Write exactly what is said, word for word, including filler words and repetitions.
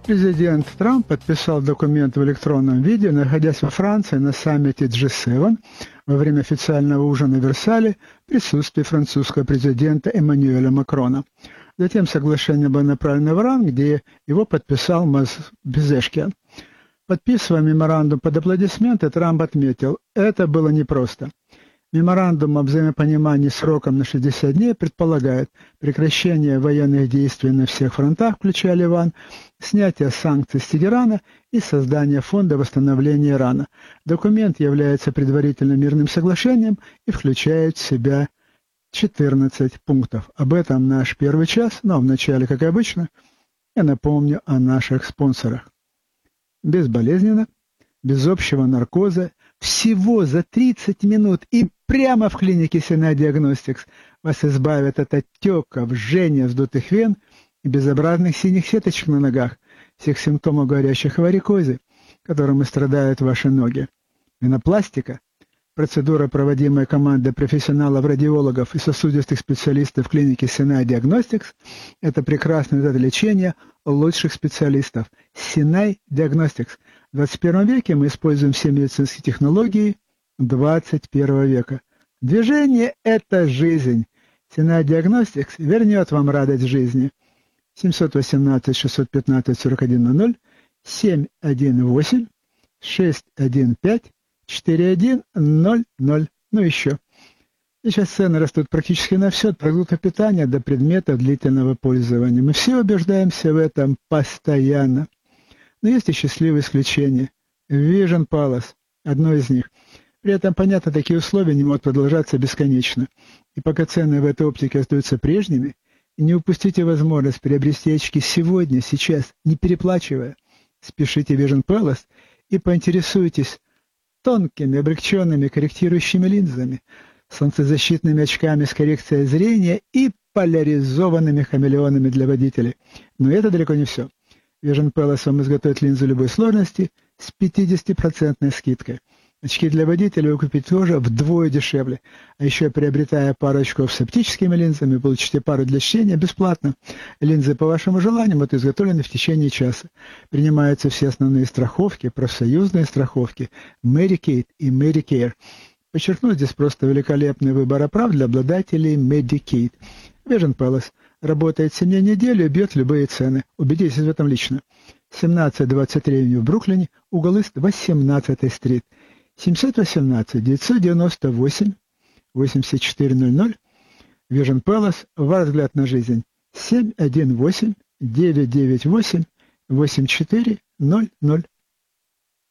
Президент Трамп подписал документ в электронном виде, находясь во Франции на саммите джи семь во время официального ужина в Версале в присутствии французского президента Эммануэля Макрона. Затем соглашение было направлено в Иран, где его подписал Маз Пезешкиан. Подписывая меморандум под аплодисменты, Трамп отметил, это было непросто. Меморандум о взаимопонимании сроком на шестьдесят дней предполагает прекращение военных действий на всех фронтах, включая Ливан, снятие санкций с Тегерана и создание фонда восстановления Ирана. Документ является предварительным мирным соглашением и включает в себя четырнадцать пунктов. Об этом наш первый час, но вначале, как обычно, я напомню о наших спонсорах. Безболезненно, без общего наркоза, всего за тридцать минут и прямо в клинике Sinai Diagnostics вас избавят от отеков, жжения, вздутых вен и безобразных синих сеточек на ногах, всех симптомов говорящих о варикозе, которыми страдают ваши ноги. Венопластика – процедура, проводимая командой профессионалов-радиологов и сосудистых специалистов клиники Sinai Diagnostics, это прекрасный метод лечения лучших специалистов. Sinai Diagnostics. В двадцать первом веке мы используем все медицинские технологии двадцать первого века. Движение – это жизнь. Sinai Diagnostics вернет вам радость жизни. семь один восемь шесть один пять сорок один ноль ноль, семь один восемь шесть один пять четыре один ноль ноль. Ну еще. Сейчас цены растут практически на все, от продуктов питания до предметов длительного пользования. Мы все убеждаемся в этом постоянно. Но есть и счастливые исключения. Vision Palace – одно из них. При этом, понятно, такие условия не могут продолжаться бесконечно. И пока цены в этой оптике остаются прежними, не упустите возможность приобрести очки сегодня, сейчас, не переплачивая. Спешите в Vision Palace и поинтересуйтесь тонкими, облегченными корректирующими линзами, солнцезащитными очками с коррекцией зрения и поляризованными хамелеонами для водителей. Но это далеко не все. Vision Palace вам изготовит линзу любой сложности с пятидесятипроцентной скидкой. Очки для водителя вы купите тоже вдвое дешевле. А еще, приобретая пару очков с оптическими линзами, получите пару для чтения бесплатно. Линзы по вашему желанию будут изготовлены в течение часа. Принимаются все основные страховки, профсоюзные страховки, Medicaid и Medicare. Подчеркну, здесь просто великолепный выбор прав для обладателей Medicaid. Vision Palace работает семь дней в неделю и бьет любые цены. Убедитесь в этом лично. семнадцать двадцать три в Бруклине, угол Ист, восемнадцатая стрит. семь один восемь девять девять восемь восемьдесят четыре ноль ноль. Vision Palace. Ваш взгляд на жизнь. семь один восемь девять девять восемь восемь четыре ноль ноль.